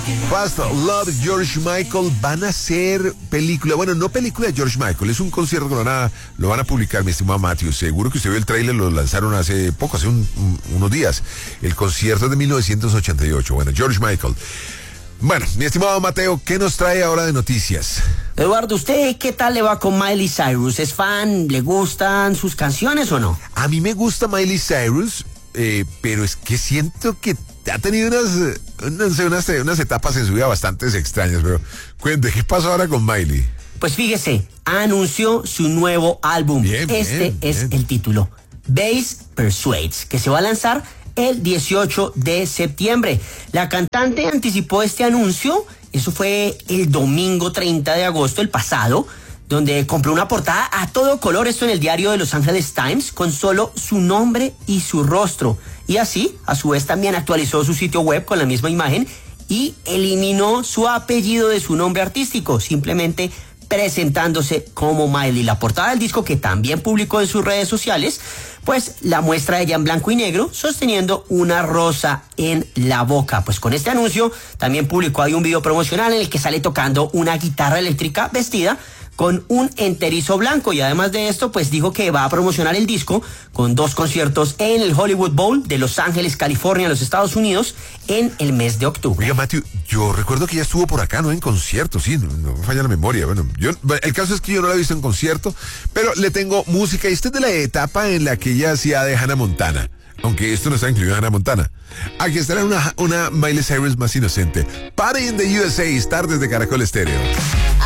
Fast Love, George Michael, van a hacer película, bueno, no película de George Michael, es un concierto que lo van a publicar, mi estimado Matthew. Seguro que usted vio el tráiler, lo lanzaron hace poco, hace unos días. El concierto es de 1988, bueno, George Michael. Bueno, mi estimado Mateo, ¿qué nos trae ahora de noticias? Eduardo, ¿usted qué tal le va con Miley Cyrus? ¿Es fan? ¿Le gustan sus canciones o no? A mí me gusta Miley Cyrus, pero es que siento que ha tenido unas etapas en su vida bastante extrañas, pero cuente, ¿qué pasó ahora con Miley? Pues fíjese, anunció su nuevo álbum. Bien, es el título, Bass Persuades, que se va a lanzar el 18 de septiembre. La cantante anticipó este anuncio, eso fue el domingo 30 de agosto, el pasado, donde compró una portada a todo color, esto en el diario de Los Angeles Times, con solo su nombre y su rostro. Y así, a su vez, también actualizó su sitio web con la misma imagen y eliminó su apellido de su nombre artístico, simplemente presentándose como Miley. La portada del disco, que también publicó en sus redes sociales, pues la muestra ella en blanco y negro, sosteniendo una rosa en la boca. Pues con este anuncio también publicó ahí un video promocional en el que sale tocando una guitarra eléctrica vestida con un enterizo blanco, y además de esto, pues dijo que va a promocionar el disco con 2 conciertos en el Hollywood Bowl de Los Ángeles, California, en los Estados Unidos, en el mes de octubre. Oiga, Matthew, yo recuerdo que ella estuvo por acá, ¿no? En concierto, sí, no me falla la memoria. Bueno, el caso es que yo no la he visto en concierto, pero le tengo música, y esta es de la etapa en la que ella hacía de Hannah Montana. Aunque esto no está incluido en Hannah Montana. Aquí estará una Miley Cyrus más inocente. Party in the USA, tardes de Caracol Estéreo.